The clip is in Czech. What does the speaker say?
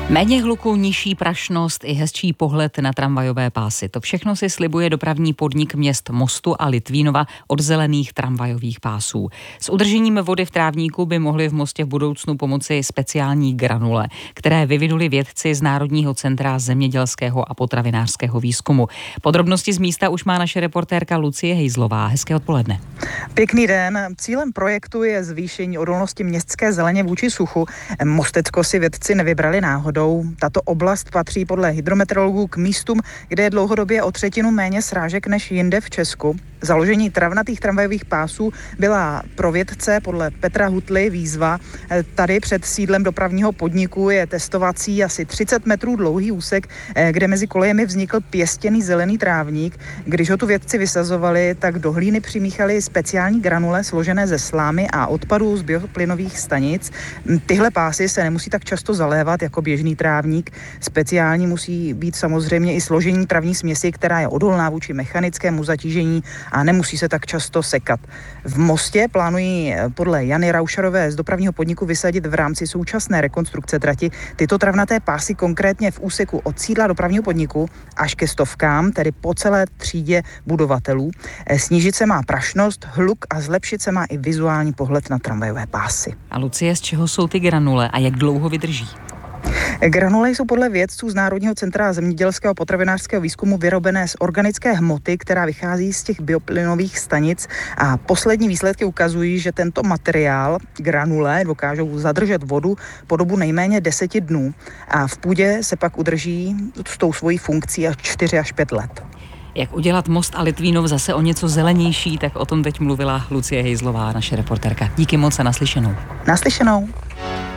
Méně hluku, nižší prašnost i hezčí pohled na tramvajové pásy. To všechno si slibuje dopravní podnik měst Mostu a Litvínova od zelených tramvajových pásů. S udržením vody v trávníku by mohly v Mostě v budoucnu pomoci speciální granule, které vyvinuli vědci z Národního centra zemědělského a potravinářského výzkumu. Podrobnosti z místa už má naše reportérka Lucie Hejzlová. Hezké odpoledne. Pěkný den. Cílem projektu je zvýšení odolnosti městské zeleně vůči suchu. Mostecko si vědci nevybrali náhodou. Tato oblast patří podle hydrometeorologů k místům, kde je dlouhodobě o třetinu méně srážek než jinde v Česku. Založení travnatých tramvajových pásů byla pro vědce podle Petra Hutly výzva. Tady před sídlem dopravního podniku je testovací asi 30 metrů dlouhý úsek, kde mezi kolejemi vznikl pěstěný zelený trávník. Když ho tu vědci vysazovali, tak do hlíny přimíchali speciální granule složené ze slámy a odpadů z bioplynových stanic. Tyhle pásy se nemusí tak často zalévat jako běžný trávník. Speciální musí být samozřejmě i složení travní směsi, která je odolná vůči mechanickému zatížení a nemusí se tak často sekat. V Mostě plánují podle Jany Raušarové z dopravního podniku vysadit v rámci současné rekonstrukce trati tyto travnaté pásy konkrétně v úseku od sídla dopravního podniku až ke stovkám, tedy po celé třídě budovatelů. Snížit se má prašnost, hluk a zlepšit se má i vizuální pohled na tramvajové pásy. A Lucie, z čeho jsou ty granule a jak dlouho vydrží? Granule jsou podle vědců z Národního centra zemědělského a potravinářského výzkumu vyrobené z organické hmoty, která vychází z těch bioplynových stanic, a poslední výsledky ukazují, že tento materiál, granule, dokážou zadržet vodu po dobu nejméně 10 dnů a v půdě se pak udrží s tou svojí funkcí až 4 až 5 let. Jak udělat Most a Litvínov zase o něco zelenější, tak o tom teď mluvila Lucie Hejzlová, naše reportérka. Díky moc a naslyšenou. Naslyšenou.